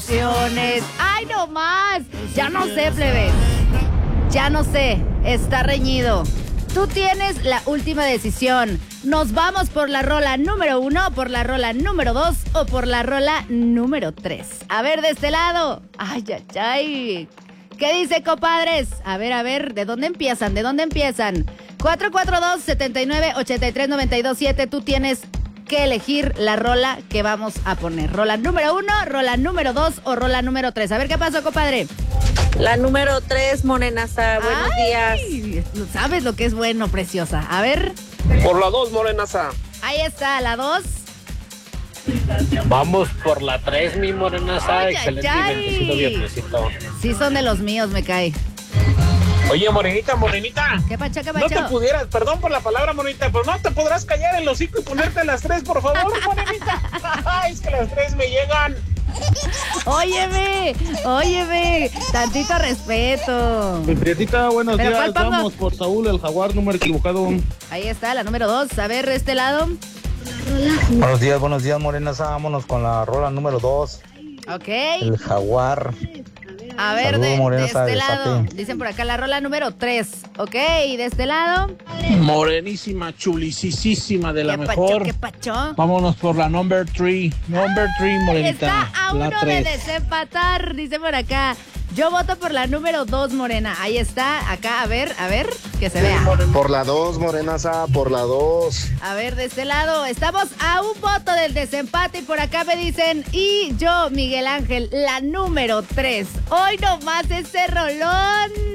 emociones. ¡Ay, no más! Ya no sé, plebes. Ya no sé. Está reñido. Tú tienes la última decisión. ¿Nos vamos por la rola número 1, por la rola número 2 o por la rola número 3? A ver, de este lado. Ay, ay, ay. ¿Qué dice, compadres? A ver, ¿de dónde empiezan? ¿De dónde empiezan? 442-79-83-92-7. Tú tienes que elegir la rola que vamos a poner. Rola número 1, rola número 2 o rola número 3. A ver, ¿qué pasó, compadre? La número 3, Morenaza. Buenos días. ¿Sabes lo que es bueno, preciosa? A ver. Por la 2, Morenaza. Ahí está, la 2. Vamos por la 3, mi Morenaza. Ay, Excelente ay, viernesito, viernesito. Sí, son de los míos, me cae. Oye, Morenita. ¿Qué pacho, qué No pacho? te pudieras, perdón por la palabra, Morenita, pero no te podrás callar el hocico y ponerte las 3, por favor, Morenita. Ay, es que las 3 me llegan. Óyeme, tantito respeto. Mi prietita, buenos ¿Pero días. cuál pongo? Vamos por Saúl, el jaguar, número equivocado. Ahí está, la número 2. A ver, de este lado. Buenos días, Morenaza. Vámonos con la rola número 2. Ok. El jaguar. A ver, Saludos, de Morena, este sabe, lado. Zate. Dicen por acá la rola número 3. Ok, y de este lado. Morenísima, chulisísima de la ¿Qué mejor. pacho, qué pacho? Vámonos por la number 3. Number 3, Morenita. Está a la uno de 3. desempatar, dice por acá. Yo voto por la número 2, Morena. Ahí está, acá, a ver, que se vea. Por la 2, Morenaza, por la 2. A ver, de este lado, estamos a un voto del desempate y por acá me dicen, y yo, Miguel Ángel, la número 3. Hoy nomás ese rolón.